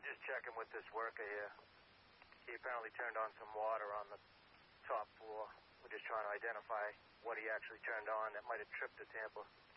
we're just checking with this worker here. He apparently turned on some water on the top floor. We're just trying to identify what he actually turned on that might have tripped the tamper.